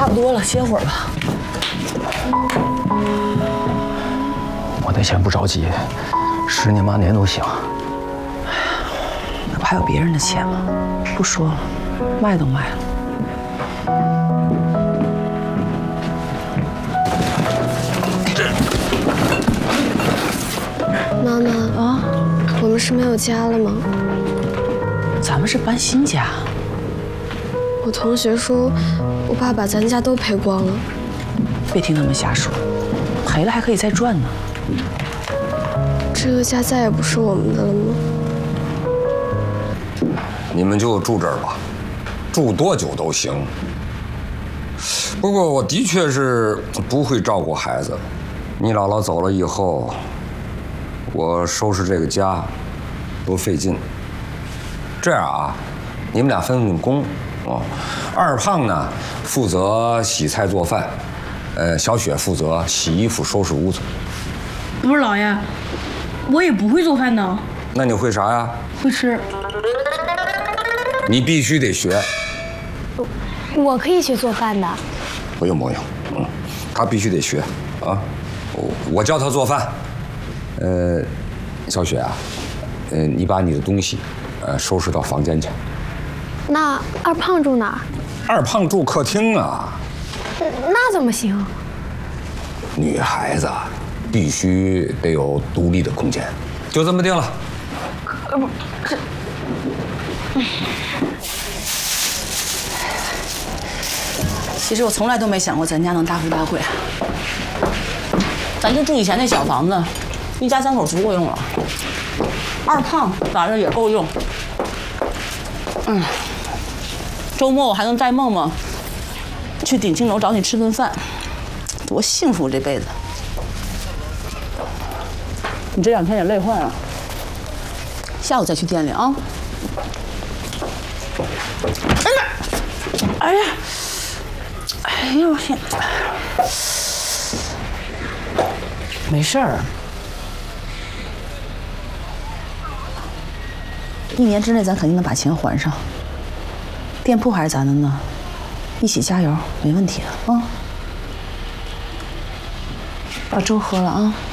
不多了，歇会儿吧。 我那钱不着急，10年8年都行。 哎呀，那不还有别人的钱吗？不说了，卖都卖了。 妈妈啊，我们是没有家了吗？ 咱们是搬新家。 我同学说，我爸把咱家都赔光了。 别听他们瞎说，赔了还可以再赚呢。 这个家再也不是我们的了吗？ 你们就住这儿吧，住多久都行。不过我的确是不会照顾孩子。你姥姥走了以后，我收拾这个家多费劲。这样啊，你们俩分分工哦。二胖呢负责洗菜做饭，小雪负责洗衣服、收拾屋子。 不是老爷，我也不会做饭的。 那你会啥呀？ 会吃。 你必须得学。 我可以学做饭的。 不用，他必须得学啊。我教他做饭。小雪啊，你把你的东西，收拾到房间去。 那二胖住哪儿？ 二胖住客厅啊。 那怎么行？ 女孩子必须得有独立的空间，就这么定了。 其实我从来都没想过咱家能大富大贵，咱就住以前那小房子，一家3口足够用了。二胖咋着也够用。周末我还能带梦梦去鼎庆楼找你吃顿饭，多幸福这辈子。你这2天也累坏了，下午再去店里啊。哎呀！哎呦我天！没事儿，1年之内咱肯定能把钱还上。店铺还是咱的呢，一起加油，没问题的啊！把粥喝了啊。